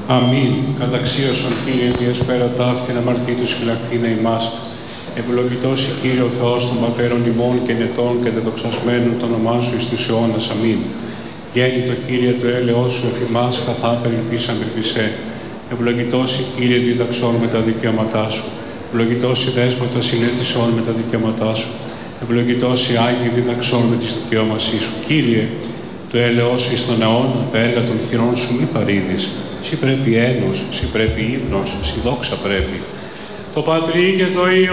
Αμήν. Καταξίωσον, Κύριε, διασπέρα ταύτην αμαρτήτους φυλαχθήνε ημάς. Ευλογητός η Κύριε ο Θεός των πατέρων ημών και νετών και δεδοξασμένων το όνομά σου εις τους αιώνας. Αμήν. Γέννητο, Κύριε, το έλεος σου εφ' ημάς, καθάπερ ελπίσαν ελπισέ. Ευλογητός η Κύριε, δίδαξόν με τα δικαιώματά σου. Ευλογητός η Δέσποτα, συνέτησόν με τα δικαιώματά σου. Ευλογητός η Άγιοι, δίδαξόν με τις δικαιώμασή σου. Κύριε, το έλεος σου εις τον αιώνα, τα έργα των χειρών σου μη παρήδεις. Συ πρέπει ένος, συ πρέπει ύμνος, συ δόξα πρέπει. Το Πατρί και το Υιό